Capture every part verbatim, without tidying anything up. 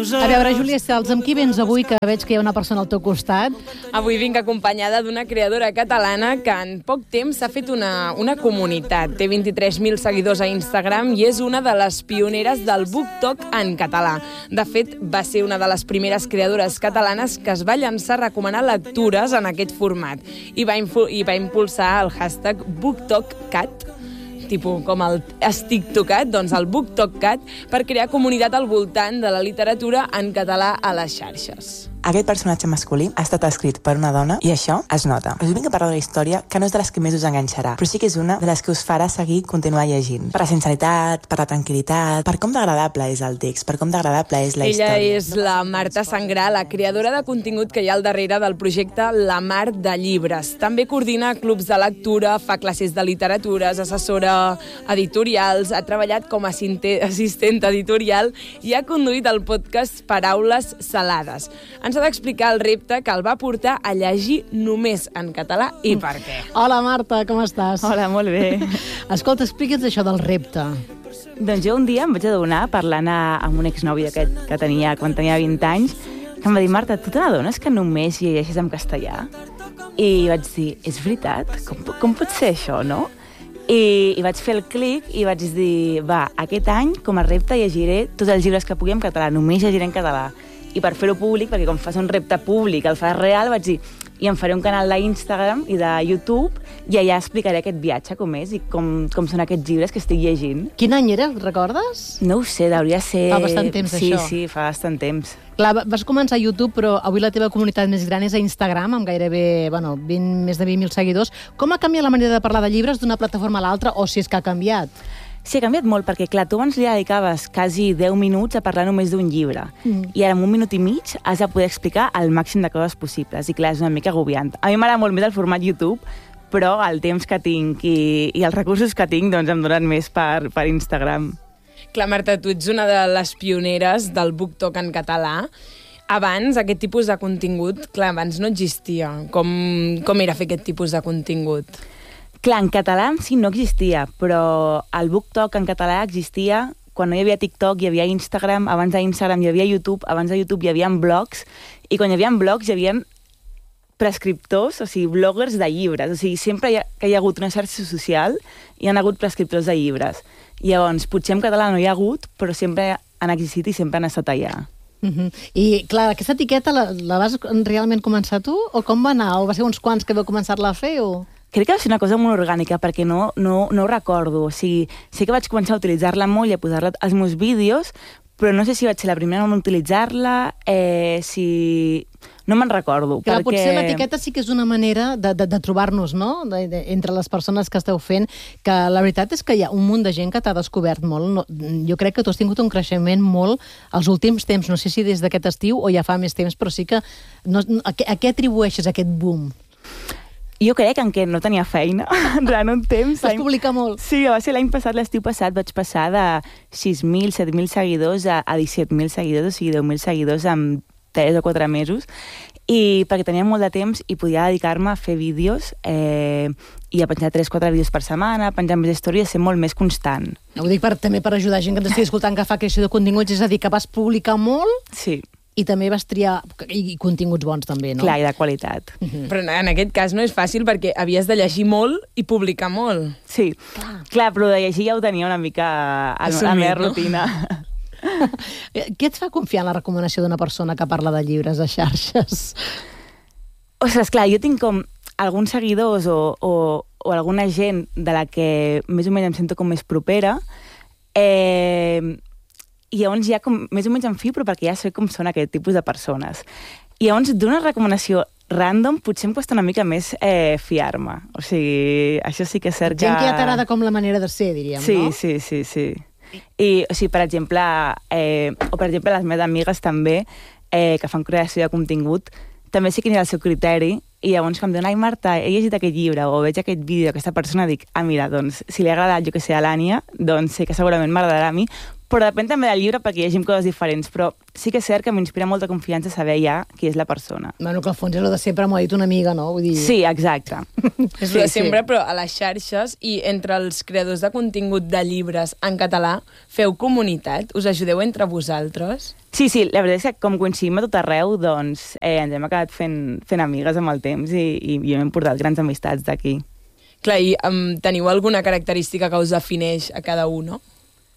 A veure, Júlia Estels, amb qui vens avui, que veig que hi ha una persona al teu costat? Avui vinc acompanyada d'una creadora catalana que en poc temps s'ha fet una, una comunitat. Té vint-i-tres mil seguidors a Instagram i és una de les pioneres del BookTok en català. De fet, va ser una de les primeres creadores catalanes que es va llançar a recomanar lectures en aquest format i va, i va impulsar el hashtag BookTokCat, tipus com el estic tocat, doncs el BookTokCat, per crear comunitat al voltant de la literatura en català a les xarxes. Aquest personatge masculí ha estat escrit per una dona i això es nota. Us vinc a parlar de la història que no és de les que més us enganxarà, però sí que és una de les que us farà seguir continuar llegint. Per la sinceritat, per la tranquil·litat, per com d'agradable és el text, per com d'agradable és la Ella història. Ella és la Marta Sangrà, la creadora de contingut que hi ha al darrere del projecte La Mar de Llibres. També coordina clubs de lectura, fa classes de literatura, és assessora editorials, ha treballat com a assistent editorial i ha conduït el podcast Paraules Salades. Ens ha d'explicar el repte que el va portar a llegir només en català i per què. Hola, Marta, com estàs? Hola, molt bé. Escolta, explica'ns això del repte. Doncs jo un dia em vaig adonar, parlant amb un exnòvio aquest que tenia quan tenia vint anys, que em va dir, Marta, tu te n'adones que només llegeixes en castellà? I vaig dir, és veritat? Com, com pot ser això, no? I, i vaig fer el clic i vaig dir, va, aquest any, com a repte, llegiré tots els llibres que pugui en català, només llegiré en català. I per fer-ho públic, perquè com fas un repte públic, el fas real, vaig dir, i em faré un canal d'Instagram i de YouTube i allà explicaré aquest viatge, com és, i com, com són aquests llibres que estic llegint. Quin any era, recordes? No ho sé, hauria de ser... Fa bastant temps, sí, això. Sí, sí, fa bastant temps. Clar, vas començar a YouTube, però avui la teva comunitat més gran és a Instagram, amb gairebé, bueno, vint, més de vint mil seguidors. Com ha canviat la manera de parlar de llibres d'una plataforma a l'altra, o si és que ha canviat? Sí, ha canviat molt, perquè, clar, tu abans li dedicaves quasi deu minuts a parlar només d'un llibre. Mm. I ara, en un minut i mig, has de poder explicar el màxim de coses possibles. I, clar, és una mica agobiant. A mi m'agrada molt més el format YouTube, però el temps que tinc i, i els recursos que tinc, doncs, em donen més per, per Instagram. Clar, Marta, tu ets una de les pioneres del BookTok en català. Abans, aquest tipus de contingut, clar, abans no existia. Com, com era fer aquest tipus de contingut? Clar, en català sí no existia, però el BookTok en català existia quan no hi havia TikTok, hi havia Instagram, abans d'Instagram hi havia YouTube, abans de YouTube hi havia blogs, i quan hi havia blogs hi havia prescriptors, o sigui, bloggers de llibres. O sigui, sempre hi ha, que hi ha hagut una xarxa social, hi ha hagut prescriptors de llibres. Llavors, potser en català no hi ha hagut, però sempre han existit i sempre han estat allà. Uh-huh. I, clar, aquesta etiqueta la, la vas realment començar tu? O com va anar? O va ser uns quants que vau començar-la a fer? O... Crec que va ser una cosa molt orgànica, perquè no, no, no ho recordo. O sigui, sí que vaig començar a utilitzar-la molt i a posar-la als meus vídeos, però no sé si vaig ser la primera en utilitzar-la, eh, si... No me'n recordo. Clar, perquè... potser l'etiqueta sí que és una manera de, de, de trobar-nos, no?, de, de, entre les persones que esteu fent, que la veritat és que hi ha un munt de gent que t'ha descobert molt. No, jo crec que tu has tingut un creixement molt als últims temps. No sé si des d'aquest estiu o ja fa més temps, però sí que... No, a, què, a què atribueixes aquest boom? Jo crec que en què no tenia feina durant un temps. Vas publicar molt. Sí, va ser l'any passat, l'estiu passat, vaig passar de sis mil, set mil seguidors a, a disset mil seguidors, o sigui, deu mil seguidors en tres o quatre mesos, i perquè tenia molt de temps i podia dedicar-me a fer vídeos eh, i a penjar tres o quatre vídeos per setmana, a penjar més històries, ser molt més constant. Ho dic per, també per ajudar gent que t'estigui escoltant que fa creació de continguts, és a dir, que vas publicar molt... Sí. I també vas triar i continguts bons, també, no? Clar, i de qualitat. Uh-huh. Però en aquest cas no és fàcil perquè havies de llegir molt i publicar molt. Sí, clar, clar però de llegir ja ho tenia una mica a, a la meva rutina. Què et fa confiar en la recomanació d'una persona que parla de llibres a xarxes? Ostres, clar, jo tinc com alguns seguidors o, o, o alguna gent de la que més o menys em sento com més propera, eh... i llavors ja com, més o menys em fio, però perquè ja sé com són aquest tipus de persones. I llavors, d'una recomanació random, potser em costa una mica més eh, fiar-me. O sigui, això sí que és cert que... Gent que ja t'agrada com la manera de ser, diríem, sí, no? Sí, sí, sí, sí. I, o sigui, per exemple, eh, o per exemple, les meves amigues també, eh, que fan creació de contingut, també sé quin és el seu criteri, i llavors quan em diuen, ai, Marta, he llegit aquest llibre, o veig aquest vídeo d'aquesta persona, dic, ah, mira, doncs, si li ha agradat, jo que sé, a l'Ània, doncs sé que segurament m'agradarà a mi, Però depèn també del llibre perquè llegim coses diferents, però sí que és cert que m'inspira molta confiança saber ja qui és la persona. Bueno, que al fons és el de sempre, m'ho ha dit una amiga, no? Vull dir... Sí, exacte. És el de sempre, sí. Però a les xarxes i entre els creadors de contingut de llibres en català, feu comunitat? Us ajudeu entre vosaltres? Sí, sí, la veritat és que com coincidim a tot arreu, doncs eh, ens hem acabat fent, fent amigues amb el temps i, i, i hem portat grans amistats d'aquí. Clar, i um, teniu alguna característica que us defineix a cada un, no?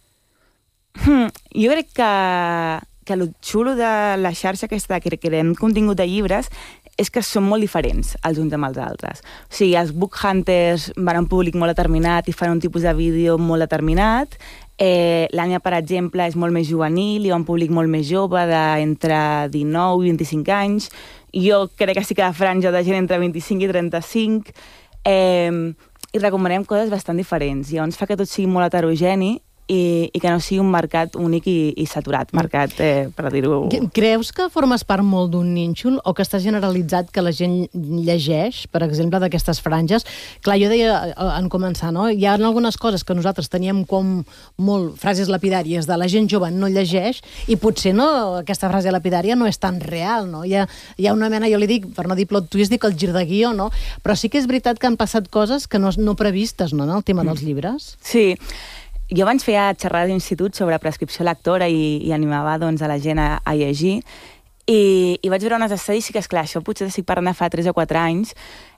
Hmm, jo crec que, que el xulo de la xarxa aquesta que creem contingut de llibres és que són molt diferents els uns amb els altres. O sigui, els book hunters van a un públic molt determinat i fan un tipus de vídeo molt determinat. Eh, L'Anya, per exemple, és molt més juvenil i va a un públic molt més jove, d'entre dinou i vint-i-cinc anys. Jo crec que sí que la franja de gent entre vint-i-cinc i trenta-cinc. Eh, I recomanem coses bastant diferents. Llavors fa que tot sigui molt heterogeni I, i que no sigui un mercat únic i, i saturat, mercat, eh, per dir-ho... Creus que formes part molt d'un nínxol o que està generalitzat que la gent llegeix, per exemple, d'aquestes franges? Clar, jo deia en començar, no? Hi ha algunes coses que nosaltres teníem com molt frases lapidàries de la gent jove no llegeix i potser no, aquesta frase lapidària no és tan real, no? Hi ha, hi ha una mena, jo li dic, per no dir plot twist, dic el gir de guió, no? Però sí que és veritat que han passat coses que no, no previstes, no?, en el tema dels llibres. Sí. Jo abans feia xerrades d'institut sobre prescripció lectora i, i animava doncs, a la gent a, a llegir i, i vaig veure unes estadístiques, clar, això potser estic parlant de fa tres o quatre anys,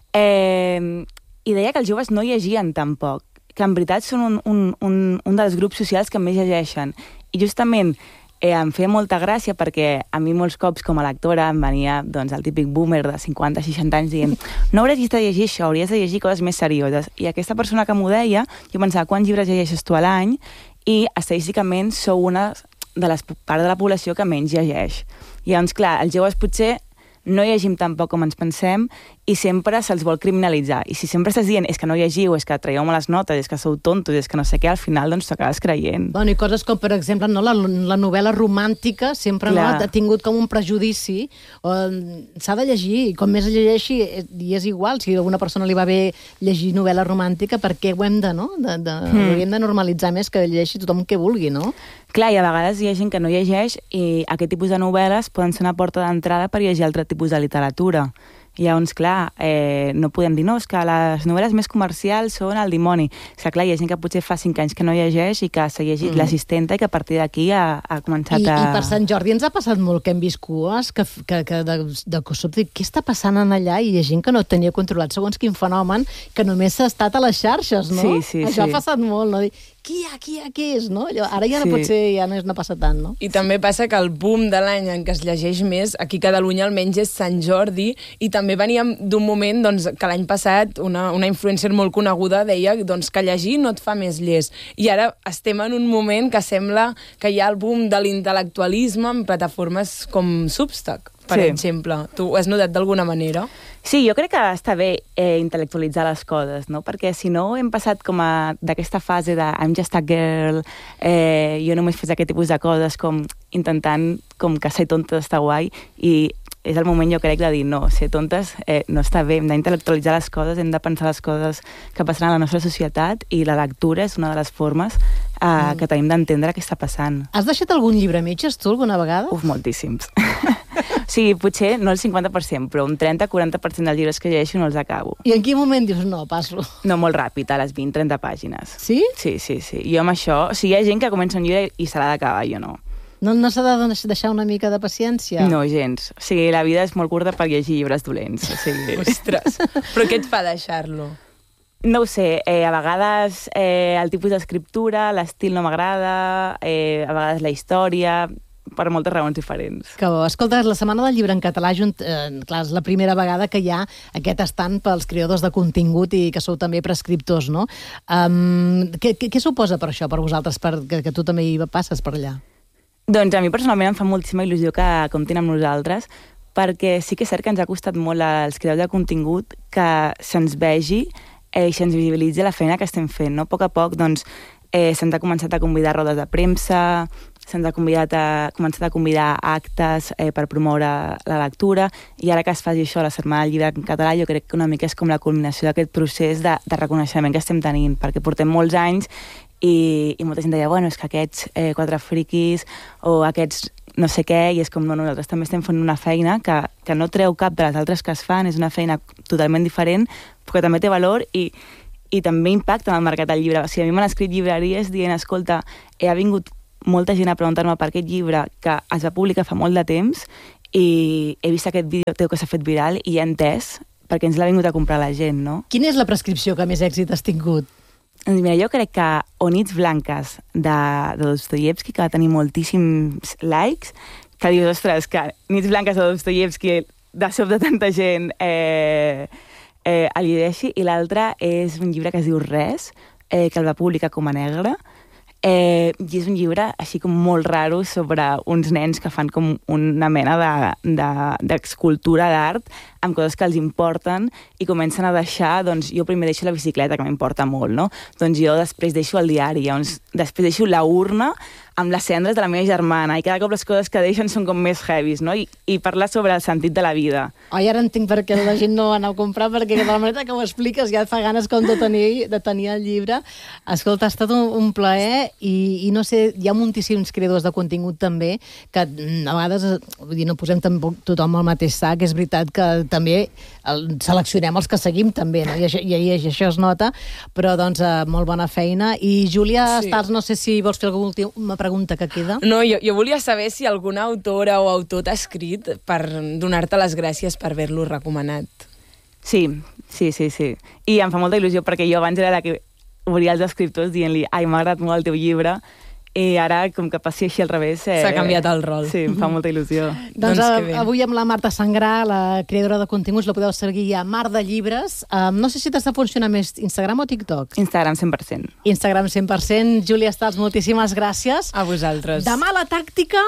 eh, i deia que els joves no llegien tampoc, que en veritat són un, un, un, un dels grups socials que més llegeixen. I justament eh, em feia molta gràcia perquè a mi molts cops com a lectora em venia doncs, el típic boomer de cinquanta seixanta anys dient no hauries de llegir això, hauries de llegir coses més serioses. I aquesta persona que m'ho deia, jo pensava, quants llibres llegeixes tu a l'any? I estadísticament sou una de les parts de la població que menys llegeix. I llavors, clar, els joves potser no llegim tan poc com ens pensem i sempre se'ls vol criminalitzar. I si sempre estàs dient és que no llegiu, és que traieu males notes, és que sou tontos, és que no sé què, al final doncs t'acabes creient. Bueno, i coses com, per exemple, no, la, la novel·la romàntica sempre no, ha tingut com un prejudici. S'ha de llegir, i com més llegeixi, i és igual, si a alguna persona li va bé llegir novel·la romàntica, per què ho hem de, no? De, de, mm. Ho hem de normalitzar més que llegeixi tothom que vulgui, no? Clar, i a vegades hi ha gent que no llegeix i aquest tipus de novel·les poden ser una porta d'entrada per llegir altre tipus de literatura. I llavors, clar, eh, no podem dir, no, és que les novel·les més comercials són el dimoni. És que, clar, hi ha gent que potser fa cinc anys que no llegeix i que s'ha llegit mm. l'assistenta i que a partir d'aquí ha, ha començat I, a... I per Sant Jordi ens ha passat molt que hem vist cues, que, que, que de, de sobte, què està passant en allà? I hi ha gent que no tenia controlat segons quin fenomen, que només s'ha estat a les xarxes, no? Sí, sí, Això sí. ha passat molt, no? Qui hi ha, qui hi ha, qui és, no? Ara ja Sí. potser ja no, no passa tant, no? I també passa que el boom de l'any en què es llegeix més, aquí a Catalunya almenys és Sant Jordi, i també veníem d'un moment doncs, que l'any passat una, una influencer molt coneguda deia doncs, que llegir no et fa més llest. I ara estem en un moment que sembla que hi ha el boom de l'intel·lectualisme en plataformes com Substack, per Sí. exemple. Tu ho has notat d'alguna manera? Sí, jo crec que està bé eh, intel·lectualitzar les coses, no? Perquè si no hem passat com a d'aquesta fase de I'm just a girl, eh, jo només faig aquest tipus de coses, com intentant com que ser tonta està guai, i és el moment, jo crec, de dir no, ser tontes eh, no està bé, hem d'intel·lectualitzar les coses, hem de pensar les coses que passen a la nostra societat, i la lectura és una de les formes eh, mm. que tenim d'entendre què està passant. Has deixat algun llibre a mitges, tu, alguna vegada? Uf, moltíssims. Sí, potser no el cinquanta per cent, però un trenta a quaranta per cent dels llibres que llegeixo no els acabo. I en quin moment dius, no, passo? No, molt ràpid, a les vint a trenta pàgines. Sí? Sí, sí, sí. Jo amb això... O sigui, hi ha gent que comença un llibre i se l'ha d'acabar, jo no. No, no s'ha de deixar una mica de paciència? No, gens. O sigui, la vida és molt curta per llegir llibres dolents. O sigui... Ostres, però què et fa deixar-lo? No ho sé, eh, a vegades eh, el tipus d'escriptura, l'estil no m'agrada, eh, a vegades la història... per moltes raons diferents. Que bo. Escolta, la Setmana del Llibre en Català, junt, eh, clar, és la primera vegada que hi ha aquest estant pels creadors de contingut i que sou també prescriptors, no? Um, què, què, què suposa per això, per vosaltres, per, que, que tu també hi passes per allà? Doncs a mi personalment em fa moltíssima il·lusió que comptin amb nosaltres, perquè sí que és cert que ens ha costat molt als creadors de contingut que se'ns vegi eh, i se'ns visibilitzi la feina que estem fent, no? A poc a poc, doncs, eh, se'ns ha començat a convidar a rodes de premsa, se'ns ha convidat a, començat a convidar a actes eh, per promoure la lectura, i ara que es faci això, la Setmana del Llibre en Català, jo crec que una mica és com la culminació d'aquest procés de, de reconeixement que estem tenint, perquè portem molts anys i, i molta gent deia, bueno, és que aquests eh, quatre friquis o aquests no sé què, i és com, no, nosaltres també estem fent una feina que, que no treu cap de les altres que es fan, és una feina totalment diferent, però que també té valor i, i també impacta en el mercat del llibre. O sigui, a mi m'han escrit llibreries dient, escolta, he vingut molta gent a preguntar-me per aquest llibre que es va publicar fa molt de temps i he vist aquest vídeo teu que s'ha fet viral i he entès perquè ens l'ha vingut a comprar la gent, no? Quina és la prescripció que més èxit has tingut? Doncs mira, jo crec que O nits blanques de, de Dostoyevsky, que va tenir moltíssims likes, que dius, ostres, que Nits blanques de Dostoyevsky de sobte tanta gent eh, eh, el llegeixi, i l'altre és un llibre que es diu Res, eh, que el va publicar com a negre, eh, i és un llibre així com molt raro sobre uns nens que fan com una mena d'escultura de, de, d'art amb coses que els importen i comencen a deixar, doncs jo primer deixo la bicicleta, que m'importa molt, no? Doncs jo després deixo el diari, llavors després deixo la urna amb les cendres de la meva germana, i cada cop les coses que deixen són com més heavies, no? I, i parlar sobre el sentit de la vida. Ai, ara entenc per què la gent no anava a comprar, perquè de la manera que ho expliques ja et fa ganes com de tenir, de tenir el llibre. Escolta, ha estat un, un plaer i, i no sé, hi ha moltíssims creadors de contingut també que a vegades, vull dir, no posem tampoc tothom al mateix sac, és veritat que també el, seleccionem els que seguim també, no? I, això, i, i això es nota, però doncs eh, molt bona feina. I Júlia sí. Stals, no sé si vols fer alguna última pregunta que queda. No, jo, jo volia saber si alguna autora o autor t'ha escrit per donar-te les gràcies per haver-lo recomanat. Sí, sí, sí, sí. I em fa molta il·lusió perquè jo abans era la que obria els escriptors dient-li ai, m'ha agradat molt el teu llibre, i ara, com que passi així al revés... Eh, s'ha canviat el rol. Sí, em fa molta il·lusió. Doncs, doncs avui amb la Marta Sangrà, la creadora de continguts, la podeu seguir a Mar de Llibres. Um, no sé si t'està funcionant més Instagram o TikTok? Instagram cent per cent. Instagram cent per cent. Júlia Stals, moltíssimes gràcies. A vosaltres. Demà la tàctica...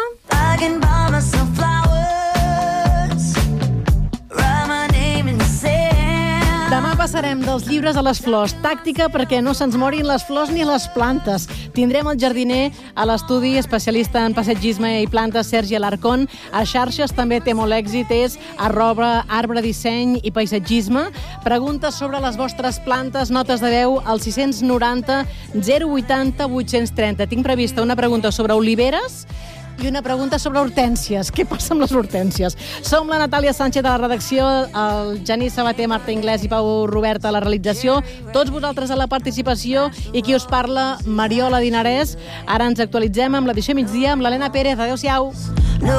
Demà passarem dels llibres a les flors. Tàctica perquè no se'ns morin les flors ni les plantes. Tindrem el jardiner a l'estudi, especialista en passatgisme i plantes, Sergi Alarcón. A xarxes també té molt èxit, és arroba arbre disseny i paisatgisme. Preguntes sobre les vostres plantes, notes de veu al sis noranta zero vuitanta vuit trenta. Tinc prevista una pregunta sobre oliveres i una pregunta sobre hortències. Què passa amb les hortències? Som la Natàlia Sánchez de la redacció, el Genís Sabater, Marta Inglés i Pau Roberta a la realització, tots vosaltres a la participació, i qui us parla, Mariola Dinarès. Ara ens actualitzem amb l'edició migdia amb l'Helena Pérez. Adéu-siau.